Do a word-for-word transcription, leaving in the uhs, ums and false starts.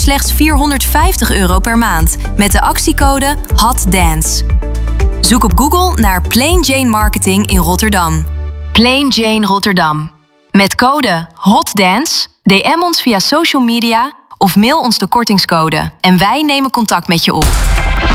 slechts vierhonderdvijftig euro per maand met de actiecode HOTDANCE. Zoek op Google naar Plain Jane Marketing in Rotterdam. Plain Jane Rotterdam. Met code HOTDANCE D M ons via social media of mail ons de kortingscode en wij nemen contact met je op.